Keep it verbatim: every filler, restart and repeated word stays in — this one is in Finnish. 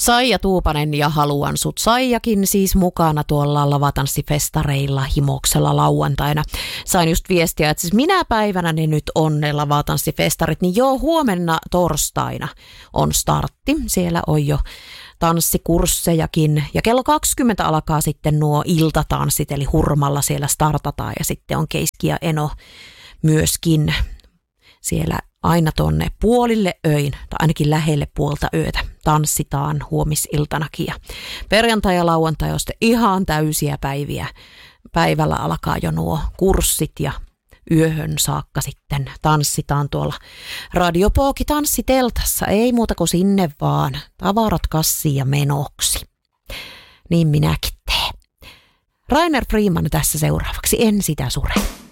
Saija Tuupanen ja Haluan sut Saijakin siis mukana tuolla lavatanssifestareilla Himoksella lauantaina. Sain just viestiä, että siis minä päivänä ne nyt on ne lavatanssifestarit, niin joo, huomenna torstaina on startti. Siellä on jo tanssikurssejakin ja kello kaksikymmentä alkaa sitten nuo iltatanssit, eli Hurmalla siellä startataan ja sitten on Keiski ja Eno myöskin siellä aina tonne puolille öin, tai ainakin lähelle puolta yötä, tanssitaan huomisiltanakin. Ja perjantai ja lauantai on sitten ihan täysiä päiviä. Päivällä alkaa jo nuo kurssit ja yöhön saakka sitten tanssitaan tuolla Radio Pooki tanssiteltassa. Ei muuta kuin sinne vaan, tavarat kassiin ja menoksi. Niin minäkin teen. Rainer Freeman tässä seuraavaksi, en sitä sure.